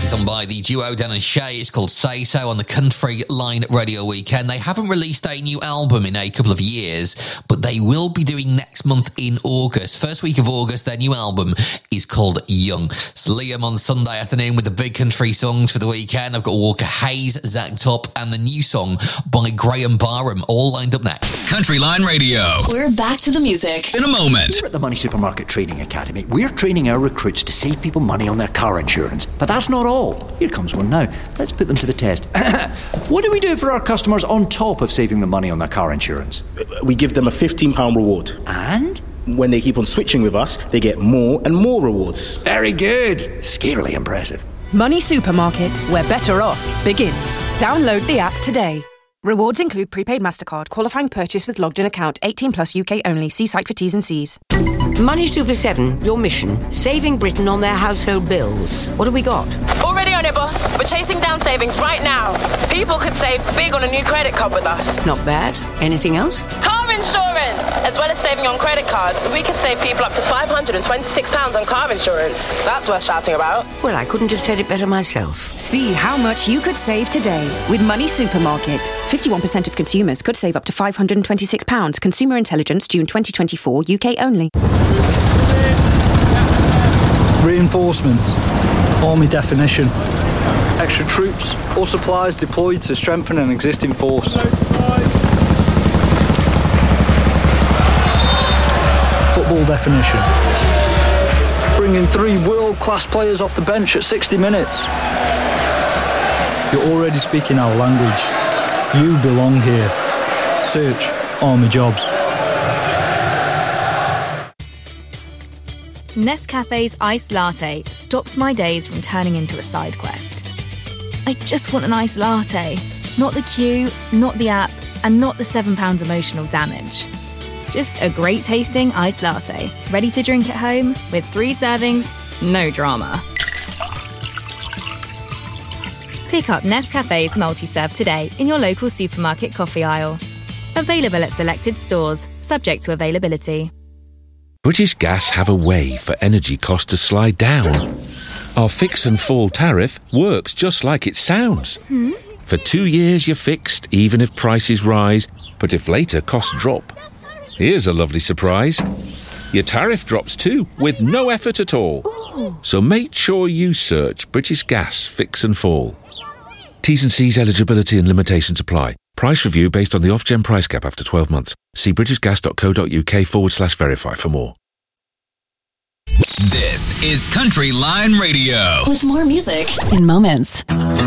latest on by the duo Dan and Shay. It's called Say So on the Country Line Radio Weekend. They haven't released a new album in a couple of years, but they will be doing next month in August. First week of August, their new album is called Young. It's Liam on Sunday afternoon with the big country songs for the weekend. I've got Walker Hayes, Zach Top, and the new song by Graham Barham, all lined up next. Country Line Radio. We're back to the music in a moment. Here at the Money Supermarket Training Academy, we're training our recruits to save people money on their car insurance. But that's not all. Here comes one now. Let's put them to the test. What do we do for our customers on top of saving them money on their car insurance? We give them a £15 reward. And? When they keep on switching with us, they get more and more rewards. Very good. Scarily impressive. Money Supermarket, where better off begins. Download the app today. Rewards include prepaid MasterCard, qualifying purchase with logged-in account, 18 plus UK only. See site for T's and C's. Money Super 7, your mission, saving Britain on their household bills. What have we got? Already on it, boss. We're chasing down savings right now. People could save big on a new credit card with us. Not bad. Anything else? Car insurance! As well as saving on credit cards, we could save people up to £526 on car insurance. That's worth shouting about. Well, I couldn't have said it better myself. See how much you could save today with Money Supermarket. 51% of consumers could save up to £526. Consumer Intelligence, June 2024, UK only. Reinforcements. Army definition. Extra troops or supplies deployed to strengthen an existing force. Football definition. Bringing 3 world-class players off the bench at 60 minutes. You're already speaking our language. You belong here. Search Army Jobs. Nescafe's iced latte stops my days from turning into a side quest. I just want an iced latte. Not the queue, not the app, and not the £7 emotional damage. Just a great tasting iced latte, ready to drink at home with 3 servings, no drama. Pick up Nescafe's multi-serve today in your local supermarket coffee aisle. Available at selected stores, subject to availability. British Gas have a way for energy costs to slide down. Our fix and fall tariff works just like it sounds. For 2 years you're fixed, even if prices rise, but if later costs drop. Here's a lovely surprise. Your tariff drops too, with no effort at all. Ooh. So make sure you search British Gas Fix and Fall. T's and C's eligibility and limitations apply. Price review based on the off-gen price cap after 12 months. See britishgas.co.uk/verify for more. This is Country Line Radio. with more music in moments.